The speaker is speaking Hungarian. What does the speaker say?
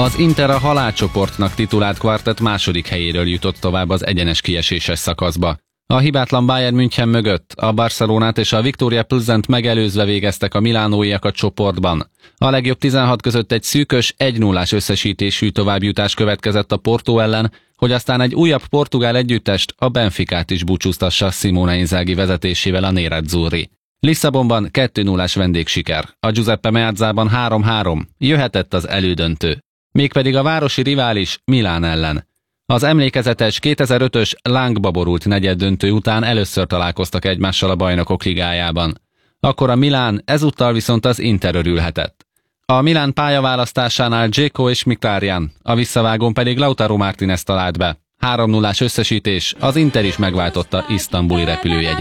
Az Inter a halálcsoportnak titulált kvartett második helyéről jutott tovább az egyenes kieséses szakaszba. A hibátlan Bayern München mögött a Barcelonát és a Viktoria Plzent megelőzve végeztek a milánóiak a csoportban. A legjobb 16 között egy szűkös 1-0-ás összesítésű továbbjutás következett a Porto ellen, hogy aztán egy újabb portugál együttest, a Benficát is búcsúztassa Simone Inzaghi vezetésével a Nerazzurri. Lisszabonban 2-0-ás vendégsiker, a Giuseppe Meazzában 3-3, jöhetett az elődöntő. Mégpedig a városi rivális Milán ellen. Az emlékezetes 2005-ös lángba borult negyeddöntő után először találkoztak egymással a Bajnokok Ligájában. Akkor a Milán, ezúttal viszont az Inter örülhetett. A Milán pályaválasztásánál Dzeko és Mkhitaryan, a visszavágón pedig Lautaro Martínez talált be. 3-0-ás összesítés, az Inter is megváltotta isztambuli repülőjegyét.